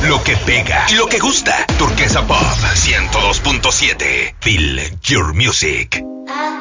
Lo que pega y lo que gusta. Turquesa Pop 102.7. Feel your music.